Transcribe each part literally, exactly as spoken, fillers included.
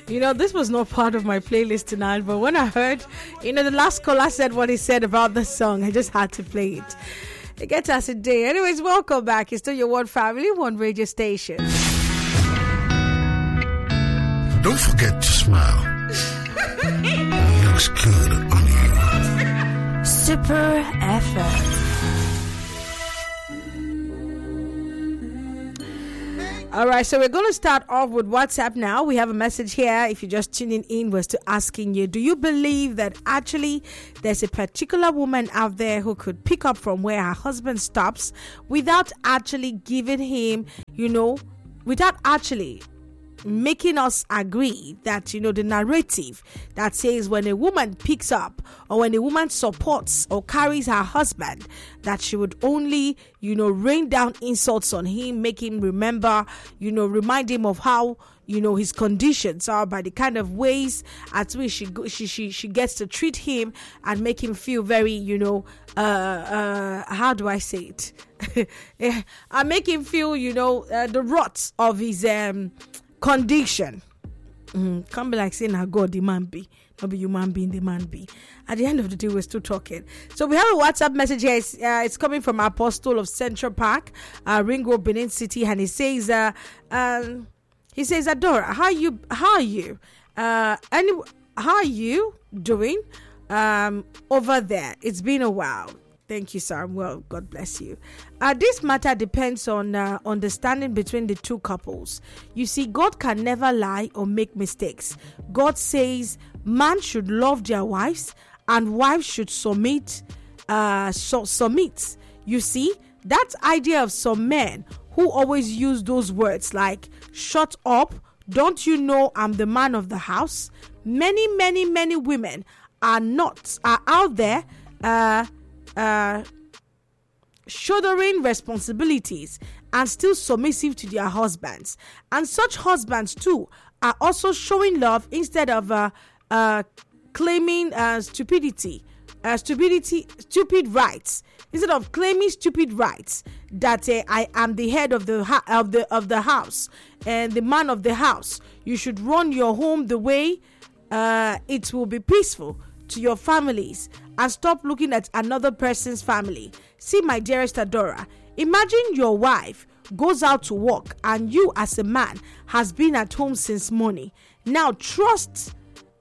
You know, this was not part of my playlist tonight, but when I heard, you know, the last caller said what he said about the song, I just had to play it. It gets us a day. Anyways, welcome back. It's still your one family, one radio station. Don't forget to smile. It looks good on you. Super F M. All right, so we're going to start off with WhatsApp now. We have a message here. If you're just tuning in, was to asking you, do you believe that actually there's a particular woman out there who could pick up from where her husband stops without actually giving him, you know, without actually making us agree that, you know, the narrative that says when a woman picks up or when a woman supports or carries her husband, that she would only, you know, rain down insults on him, make him remember, you know, remind him of how, you know, his conditions are by the kind of ways at which she she she, she gets to treat him and make him feel very, you know, uh, uh, how do I say it? yeah, and make him feel, you know, uh, the rot of his um. condition. Mm, can't be like saying, "I God, the man be." Not be human being, the man be. At the end of the day, we're still talking. So we have a WhatsApp message here. It's, uh, it's coming from Apostle of Central Park, uh, Ring Road, Benin City, and he says, uh, um, he says, Adora, how are you? How are you? Uh, any, how are you doing um, over there? It's been a while. Thank you, sir. Well, God bless you. Uh, this matter depends on uh, understanding between the two couples. You see, God can never lie or make mistakes. God says man should love their wives and wives should submit. Uh, so submit. You see, that idea of some men who always use those words like "shut up," "don't you know I'm the man of the house?" Many, many, many women are not are out there. Uh, Uh, shouldering responsibilities and still submissive to their husbands, and such husbands too are also showing love instead of uh, uh, claiming uh, stupidity, uh, stupidity, stupid rights. Instead of claiming stupid rights that uh, I am the head of the ha- of the of the house and the man of the house, you should run your home the way uh, it will be peaceful to your families, and stop looking at another person's family. See, my dearest Adora, imagine your wife goes out to work and you as a man has been at home since morning. Now trust,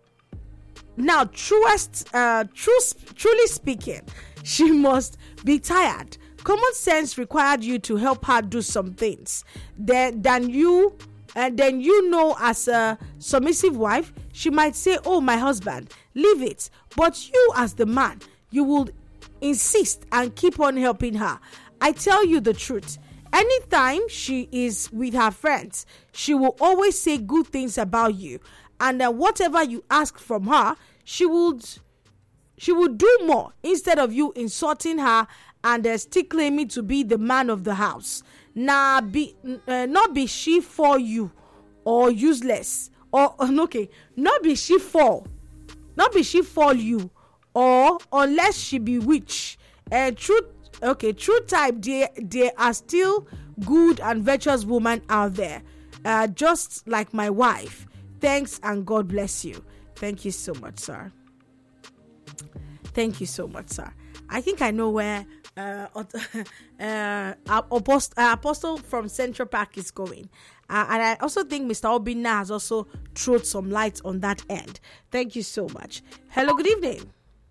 now truest, uh, true, truly speaking, she must be tired. Common sense required you to help her do some things. Then, than you And then, you know, as a submissive wife, she might say, "Oh, my husband, leave it." But you as the man, you will insist and keep on helping her. I tell you the truth. Anytime she is with her friends, she will always say good things about you. And uh, whatever you ask from her, she would, she would do more instead of you insulting her and uh, still claiming to be the man of the house. Now, be uh, not be she for you or useless or okay, not be she for, not be she for you or unless she be witch. Uh, true, okay, true type. There, there are still good and virtuous women out there, uh, just like my wife. Thanks and God bless you. Thank you so much, sir. Thank you so much, sir. I think I know where uh, uh, Apostle, uh, Apostle from Central Park is going. Uh, and I also think Mister Obina has also thrown some light on that end. Thank you so much. Hello, good evening.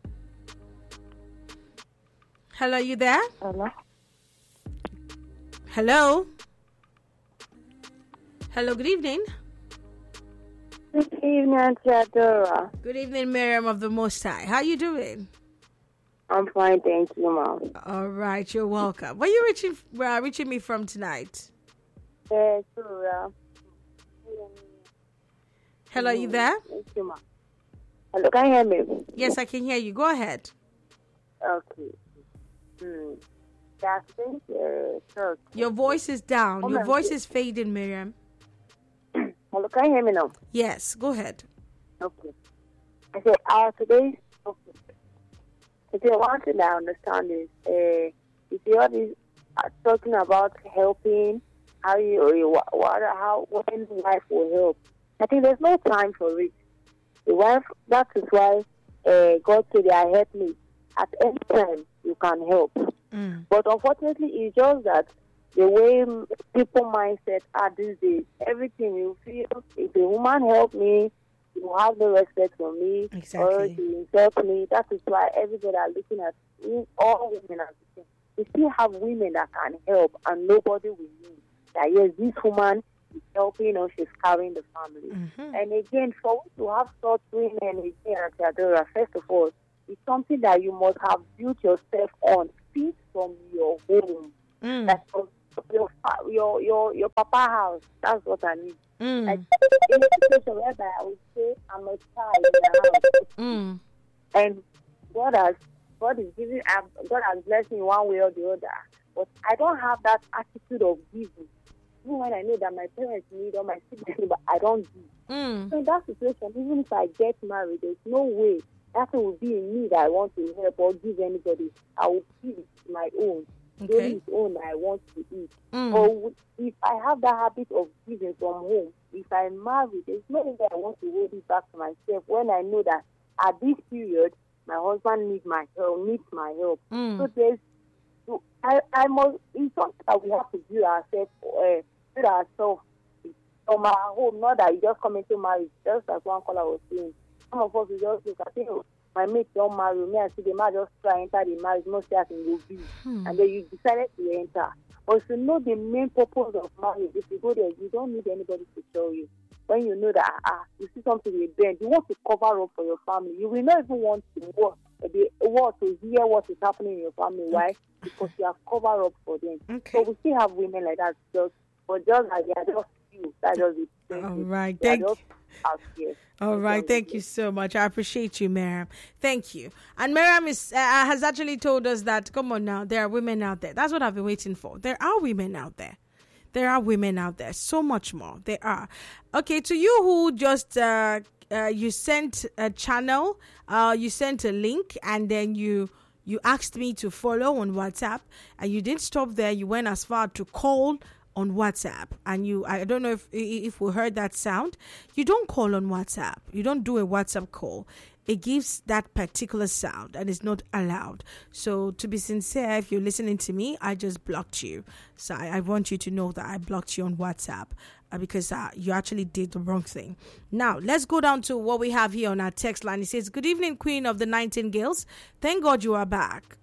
Hello, you there? Hello. Hello. Hello, good evening. Good evening, Auntie Adora. Good evening, Miriam of the Most High. How you doing? I'm fine, thank you, Mom. All right, you're welcome. Where are you reaching, uh, reaching me from tonight? Uh, sure, uh, Hello, you there? Thank you, Mom. Hello, can you hear me? Yes, I can hear you. Go ahead. Okay. Hmm. That's it. Uh, sure. Your voice is down. Oh, Your my voice God. is fading, Miriam. Hello, can you hear me now? Yes, go ahead. Okay. I said, uh, today, okay. Today, one thing I understand is, uh, you see all these uh, talking about helping, how you, you what, how, when wife will help. I think there's no time for it. The wife, that is why uh, God said, "I help me." At any time, you can help. Mm. But unfortunately, it's just that the way people mindset are these days, everything you feel, if a woman help me, you have no respect for me, Exactly. or to insult me. That is why everybody are looking at all women as the same. We still have women that can help, and nobody will know that yes, this woman is helping or she's carrying the family. Mm-hmm. And again, for us to have such women again, Adora, first of all, it's something that you must have built yourself on, feet from your home. Mm. That's your your your your, your papa house. That's what I mean. Mm. Like, in a situation whereby I would say I'm a child in the house, Mm. and God has God is giving, God has blessed me one way or the other, but I don't have that attitude of giving. Even when I know that my parents need or my siblings need, but I don't give. Mm. So in that situation, even if I get married, there's no way that will be in me that I want to help or give anybody. I will give my own. Okay. Only his own I want to eat. Mm. Or if I have that habit of giving from home, if I marry, there's no way that I want to hold it back to myself when I know that at this period my husband needs my help, needs my help. Mm. So there's, so I, I must. It's something that we have to build ourselves, uh, build ourselves from our home. Not that you just come into marriage, just like one caller was saying. Some of us we just look at, you know, my mates don't marry me, and see the man just try enter the marriage, no say I can go be, Hmm. and then you decided to enter. But if you know the main purpose of marriage, if you go there, you don't need anybody to tell you. When you know that ah, you see something with bend, you want to cover up for your family. You will not even want to work, the what to hear what is happening in your family. Why? Because you have covered up for them. Okay. So we still have women like that, just but just like they are just few. That just it. All right. They are Thank just out here. All right, thank you so much. I appreciate you, Miriam. Thank you. And Miriam is, uh, has actually told us that, come on now, there are women out there. That's what I've been waiting for. There are women out there. There are women out there. So much more. There are. Okay, to you who just, uh, uh, you sent a channel, uh, you sent a link, and then you you asked me to follow on WhatsApp, and you didn't stop there. You went as far to call on WhatsApp, and you I don't know if if we heard that sound. You don't call on WhatsApp. You don't do a WhatsApp call. It gives that particular sound and it's not allowed. So to be sincere, if you're listening to me, I just blocked you. So I, I want you to know that I blocked you on WhatsApp uh, because uh, you actually did the wrong thing. Now, let's go down to what we have here on our text line. It says, "Good evening, Queen of the Nightingales. Thank God you are back.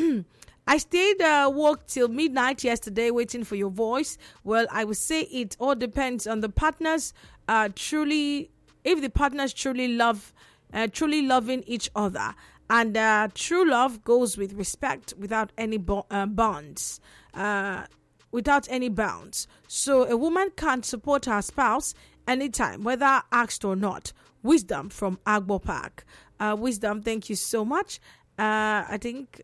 I stayed uh, woke till midnight yesterday waiting for your voice. Well, I would say it all depends on the partners uh, truly, if the partners truly love, uh, truly loving each other. And uh, true love goes with respect without any bo- uh, bonds, uh, without any bounds. So a woman can support her spouse anytime, whether asked or not. Wisdom from Agbo Park. Uh, wisdom, thank you so much. Uh, I think...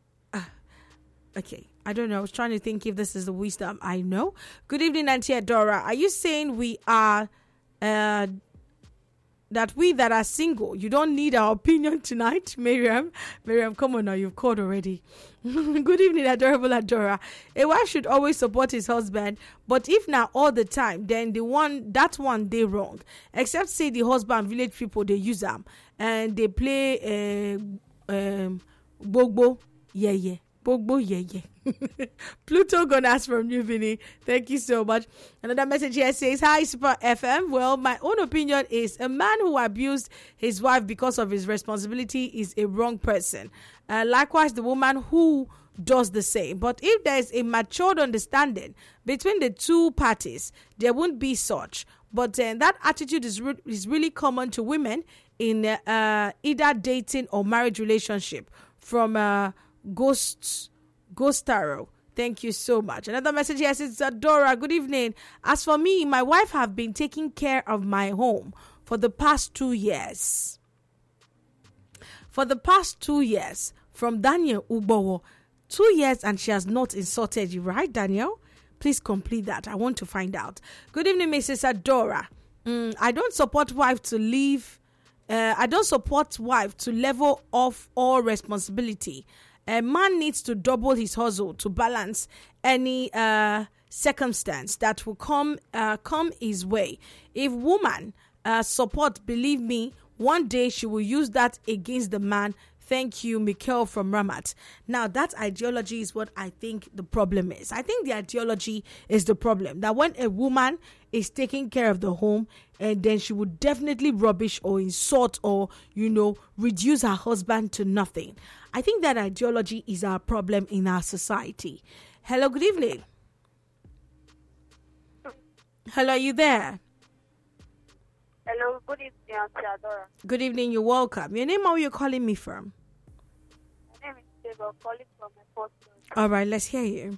Okay, I don't know. I was trying to think if this is the wisdom I know. Good evening, Auntie Adora. Are you saying we are, uh, that we that are single, you don't need our opinion tonight, Miriam? Miriam, come on now, you've called already. Good evening, adorable Adora. A wife should always support his husband, but if not all the time, then the one, that one, they wrong. Except say the husband, village people, they use them, and they play, uh, um, Bogbo, yeah, yeah. Bogbo, yeah, yeah. Pluto Gonas from New Guinea. Thank you so much. Another message here says, "Hi, Super F M. Well, my own opinion is a man who abused his wife because of his responsibility is a wrong person. Uh, likewise, the woman who does the same. But if there is a matured understanding between the two parties, there won't be such. But uh, that attitude is, re- is really common to women in uh, either dating or marriage relationship. From... Uh, Ghosts, Ghost Tarot. Thank you so much. Another message here says, Adora, good evening. As for me, my wife have been taking care of my home for the past two years. For the past two years, from Daniel Ubowo. Two years and she has not insulted you, right, Daniel? Please complete that. I want to find out. Good evening, Missus Adora. Mm, I don't support wife to leave. Uh, I don't support wife to level off all responsibility. A man needs to double his hustle to balance any uh, circumstance that will come uh, come his way. If woman uh, support, believe me, one day she will use that against the man. Thank you, Mikhail from Ramat. Now, that ideology is what I think the problem is. I think the ideology is the problem. That when a woman is taking care of the home, and then she would definitely rubbish or insult or, you know, reduce her husband to nothing. I think that ideology is our problem in our society. Hello, good evening. Hello, are you there? Hello, good evening, Auntie Adora. Good evening, you're welcome. Your name or where you're calling me from? My name is Debo, calling from my first church. All right, let's hear you.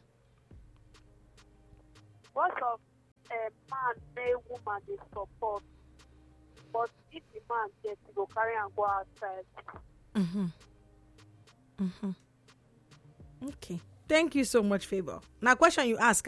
What of a man, male woman, they support, but if the man gets to go carry and go outside. Mm-hmm. Mm-hmm. Okay. Thank you so much, Favor. Now, question you ask.